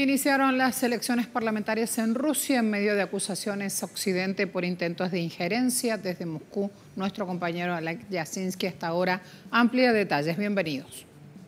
Iniciaron las elecciones parlamentarias en Rusia en medio de acusaciones a Occidente por intentos de injerencia. Desde Moscú, nuestro compañero Alek Yasinski hasta ahora amplía detalles. Bienvenidos.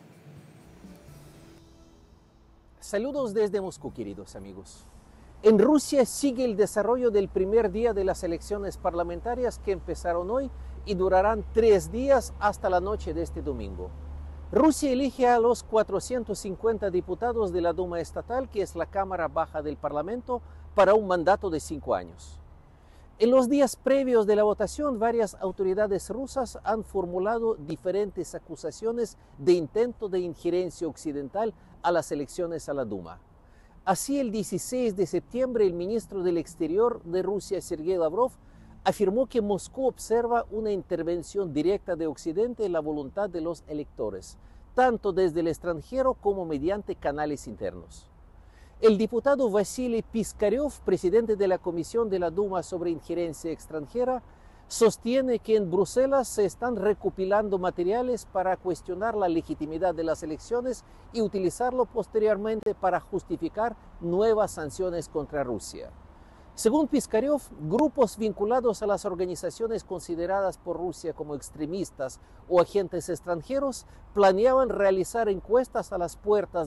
Saludos desde Moscú, queridos amigos. En Rusia sigue el desarrollo del primer día de las elecciones parlamentarias que empezaron hoy y durarán 3 días hasta la noche de este domingo. Rusia elige a los 450 diputados de la Duma estatal, que es la Cámara Baja del Parlamento, para un mandato de 5 años. En los días previos de la votación, varias autoridades rusas han formulado diferentes acusaciones de intento de injerencia occidental a las elecciones a la Duma. Así, el 16 de septiembre, el ministro del Exterior de Rusia, Sergei Lavrov, afirmó que Moscú observa una intervención directa de Occidente en la voluntad de los electores, tanto desde el extranjero como mediante canales internos. El diputado Vasily Piskarev, presidente de la Comisión de la Duma sobre Injerencia Extranjera, sostiene que en Bruselas se están recopilando materiales para cuestionar la legitimidad de las elecciones y utilizarlo posteriormente para justificar nuevas sanciones contra Rusia. Según Piskarev, grupos vinculados a las organizaciones consideradas por Rusia como extremistas o agentes extranjeros planeaban realizar encuestas a las puertas